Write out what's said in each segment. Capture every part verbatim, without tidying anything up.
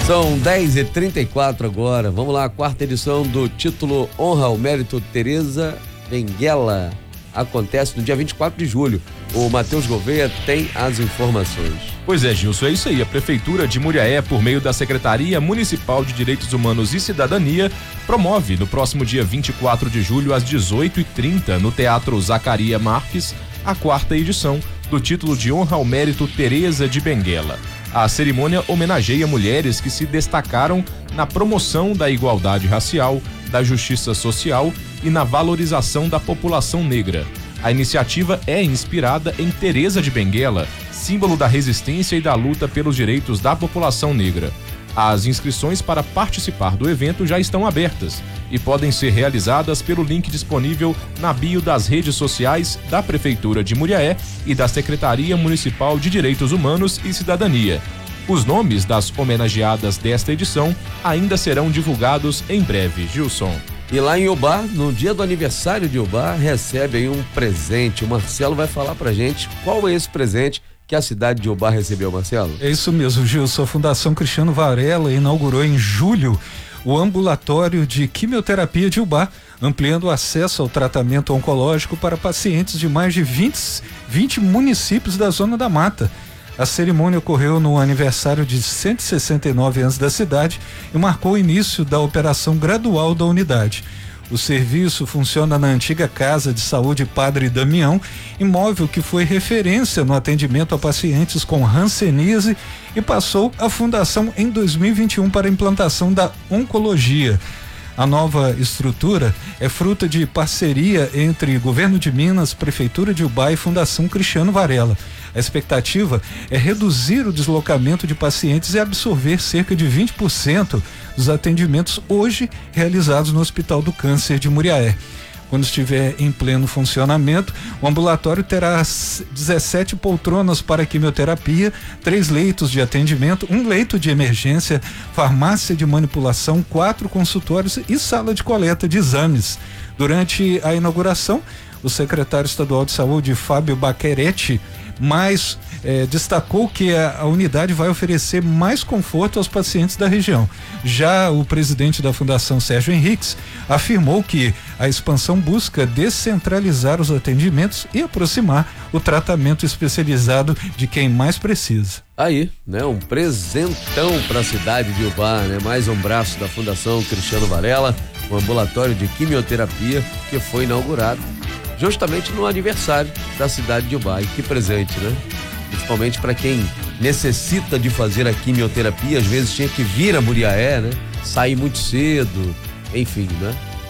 São dez e trinta e quatro agora. Vamos lá, a quarta edição do título Honra ao Mérito Tereza Benguela acontece no dia vinte e quatro de julho. O Matheus Gouveia tem as informações. Pois é, Gilson, é isso aí. A Prefeitura de Muriaé, por meio da Secretaria Municipal de Direitos Humanos e Cidadania, promove no próximo dia vinte e quatro de julho, às dezoito e trinta, no Teatro Zacaria Marques, a quarta edição do título de Honra ao Mérito Tereza de Benguela. A cerimônia homenageia mulheres que se destacaram na promoção da igualdade racial, da justiça social e na valorização da população negra. A iniciativa é inspirada em Tereza de Benguela, símbolo da resistência e da luta pelos direitos da população negra. As inscrições para participar do evento já estão abertas e podem ser realizadas pelo link disponível na bio das redes sociais da Prefeitura de Muriaé e da Secretaria Municipal de Direitos Humanos e Cidadania. Os nomes das homenageadas desta edição ainda serão divulgados em breve. Gilson. E lá em Ubá, no dia do aniversário de Ubá, recebe aí um presente. O Marcelo vai falar pra gente qual é esse presente que a cidade de Ubá recebeu, Marcelo. É isso mesmo, Gilson. A Fundação Cristiano Varela inaugurou em julho o ambulatório de quimioterapia de Ubá, ampliando o acesso ao tratamento oncológico para pacientes de mais de vinte, vinte municípios da Zona da Mata. A cerimônia ocorreu no aniversário de cento e sessenta e nove anos da cidade e marcou o início da operação gradual da unidade. O serviço funciona na antiga Casa de Saúde Padre Damião, imóvel que foi referência no atendimento a pacientes com hanseníase e passou à fundação em dois mil e vinte e um para a implantação da oncologia. A nova estrutura é fruto de parceria entre Governo de Minas, Prefeitura de Ubá e Fundação Cristiano Varela. A expectativa é reduzir o deslocamento de pacientes e absorver cerca de vinte por cento dos atendimentos hoje realizados no Hospital do Câncer de Muriaé. Quando estiver em pleno funcionamento, o ambulatório terá dezessete poltronas para quimioterapia, três leitos de atendimento, um leito de emergência, farmácia de manipulação, quatro consultórios e sala de coleta de exames. Durante a inauguração, o secretário estadual de saúde, Fábio Baqueretti, mas eh, destacou que a, a unidade vai oferecer mais conforto aos pacientes da região. Já o presidente da Fundação, Sérgio Henriques, afirmou que a expansão busca descentralizar os atendimentos e aproximar o tratamento especializado de quem mais precisa. Aí, né, um presentão para a cidade de Ubá, né? Mais um braço da Fundação Cristiano Varela, um ambulatório de quimioterapia que foi inaugurado justamente no aniversário da cidade de Ubá. E que presente, né? Principalmente para quem necessita de fazer a quimioterapia, às vezes tinha que vir a Muriaé, né? Sair muito cedo, enfim, né?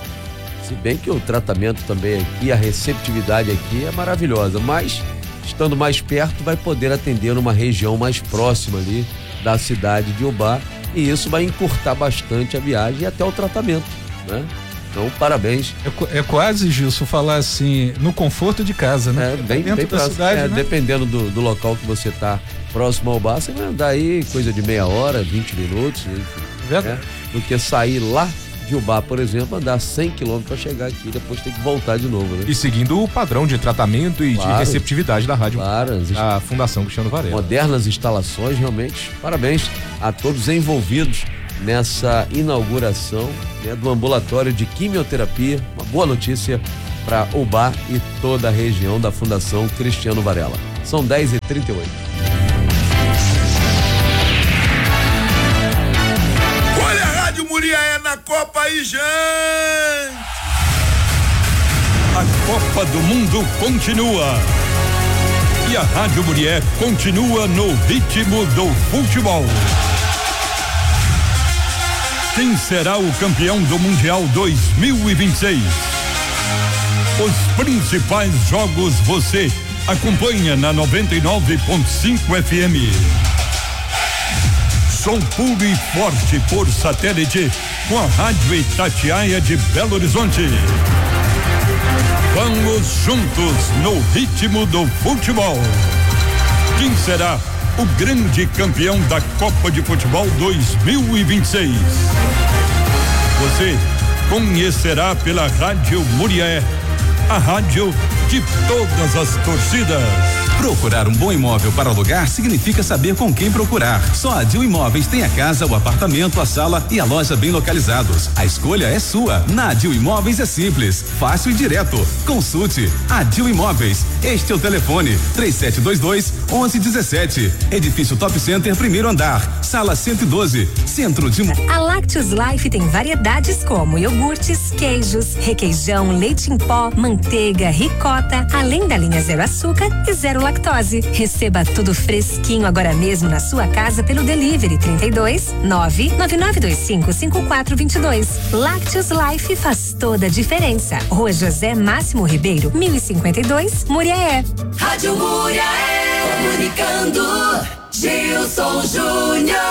Se bem que o tratamento também aqui, a receptividade aqui é maravilhosa, mas estando mais perto vai poder atender numa região mais próxima ali da cidade de Ubá, e isso vai encurtar bastante a viagem e até o tratamento, né? Então, parabéns. É, é quase, Gilson, falar assim, no conforto de casa, né? É, bem, dentro bem da próximo, cidade, é, né? Dependendo do, do local que você tá próximo ao bar, você vai andar aí coisa de meia hora, vinte minutos, enfim, né? Do que sair lá de Ubá, por exemplo, andar cem quilômetros para chegar aqui, depois tem que voltar de novo, né? E seguindo o padrão de tratamento e claro, de receptividade da rádio, claro, a Fundação Cristiano Varela. Modernas instalações, realmente, parabéns a todos envolvidos nessa inauguração, né, do ambulatório de quimioterapia. Uma boa notícia para Ubá e toda a região da Fundação Cristiano Varela. São dez e trinta e oito. Olha a Rádio Muriaé na Copa aí, gente! A Copa do Mundo continua. E a Rádio Muriaé continua no ritmo do futebol. Quem será o campeão do Mundial dois mil e vinte e seis? Os principais jogos você acompanha na noventa e nove ponto cinco F M. Som puro e forte por satélite com a Rádio Itatiaia de Belo Horizonte. Vamos juntos no ritmo do futebol. Quem será o grande campeão da Copa de Futebol dois mil e vinte e seis? Você conhecerá pela Rádio Muriaé, a rádio de todas as torcidas. Procurar um bom imóvel para alugar significa saber com quem procurar. Só a Dil Imóveis tem a casa, o apartamento, a sala e a loja bem localizados. A escolha é sua. Na Dil Imóveis é simples, fácil e direto. Consulte a Dil Imóveis. Este é o telefone três sete dois dois, onze dezessete. Edifício Top Center, primeiro andar, sala cento e doze, centro de. A Lactus Life tem variedades como iogurtes, queijos, requeijão, leite em pó, manteiga, ricota, além da linha zero açúcar e zero lactose. Receba tudo fresquinho agora mesmo na sua casa pelo delivery trinta e dois, nove nove nove dois cinco, cinco quatro dois dois. Lactus Life faz toda a diferença. Rua José Máximo Ribeiro, mil e cinquenta e dois, Muriaé. Rádio Muriaé, comunicando, Gilson Júnior.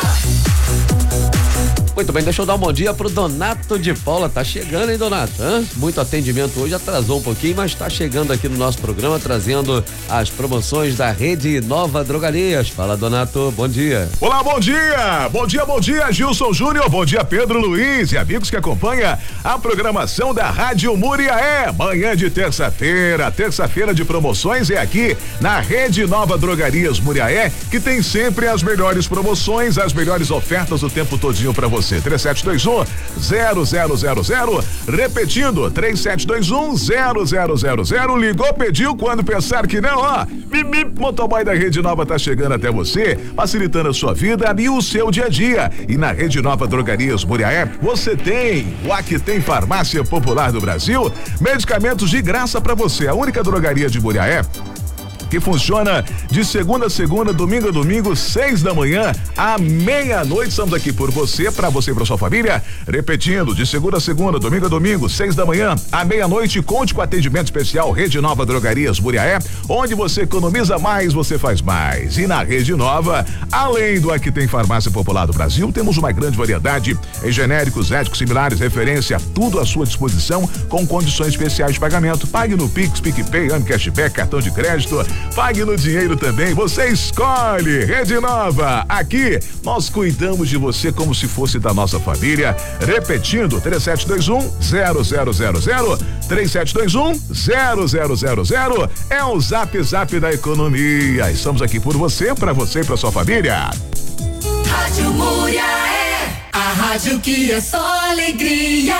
Muito bem, deixa eu dar um bom dia pro Donato de Paula. Tá chegando, hein, Donato? Hã? Muito atendimento hoje, atrasou um pouquinho, mas tá chegando aqui no nosso programa, trazendo as promoções da Rede Nova Drogarias. Fala, Donato, bom dia. Olá, bom dia! Bom dia, bom dia, Gilson Júnior, bom dia, Pedro Luiz e amigos que acompanham a programação da Rádio Muriaé. Manhã de terça-feira, terça-feira de promoções é aqui na Rede Nova Drogarias Muriaé, que tem sempre as melhores promoções, as melhores ofertas o tempo todinho pra você. três sete dois um, zero zero zero zero, repetindo, três sete dois um, zero zero zero zero, ligou, pediu, quando pensar que não, ó, bip, bip, motoboy da Rede Nova tá chegando até você, facilitando a sua vida e o seu dia a dia. E na Rede Nova Drogarias Muriaé, você tem o Aqui Tem Farmácia Popular do Brasil, medicamentos de graça pra você, a única drogaria de Muriaé que funciona de segunda a segunda, domingo a domingo, seis da manhã à meia-noite. Estamos aqui por você, para você e para sua família. Repetindo, de segunda a segunda, domingo a domingo, seis da manhã à meia-noite. Conte com atendimento especial Rede Nova Drogarias Muriaé, onde você economiza mais, você faz mais. E na Rede Nova, além do Aqui Tem Farmácia Popular do Brasil, temos uma grande variedade em genéricos, éticos, similares, referência, tudo à sua disposição com condições especiais de pagamento. Pague no Pix, PicPay, Ame Cashback, cartão de crédito. Pague no dinheiro também, você escolhe. Rede Nova, aqui nós cuidamos de você como se fosse da nossa família. Repetindo, três sete dois um, zero zero zero zero, três sete dois um, zero zero zero zero é o Zap Zap da economia. Estamos aqui por você, para você e para sua família. Rádio Muriaé, a rádio que é só alegria.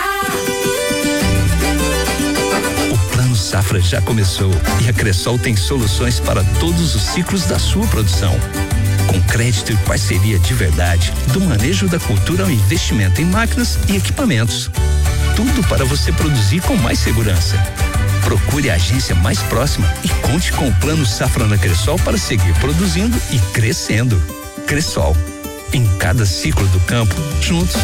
O Safra já começou e a Cressol tem soluções para todos os ciclos da sua produção. Com crédito e parceria de verdade, do manejo da cultura ao investimento em máquinas e equipamentos. Tudo para você produzir com mais segurança. Procure a agência mais próxima e conte com o Plano Safra na Cressol para seguir produzindo e crescendo. Cressol, em cada ciclo do campo, juntos.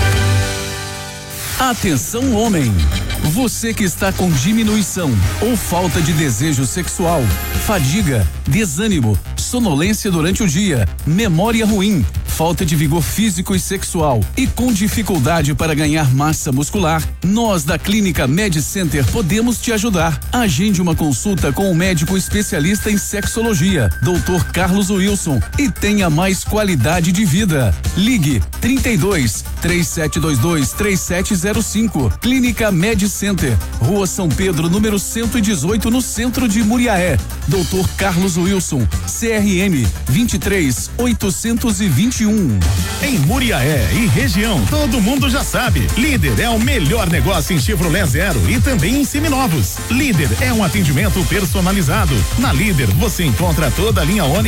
Atenção, homem! Você que está com diminuição ou falta de desejo sexual, fadiga, desânimo, sonolência durante o dia, memória ruim, falta de vigor físico e sexual e com dificuldade para ganhar massa muscular, nós da Clínica Med Center podemos te ajudar. Agende uma consulta com o médico especialista em sexologia, doutor Carlos Wilson, e tenha mais qualidade de vida. Ligue trinta e dois, três sete dois dois, três sete zero cinco. Clínica Med Center, Rua São Pedro, número cento e dezoito, no centro de Muriaé. doutor Carlos Wilson, C R M vinte e três, oitocentos e vinte e um. Em Muriaé e região, todo mundo já sabe. Líder é o melhor negócio em Chevrolet Zero e também em seminovos. Líder é um atendimento personalizado. Na Líder você encontra toda a linha Onix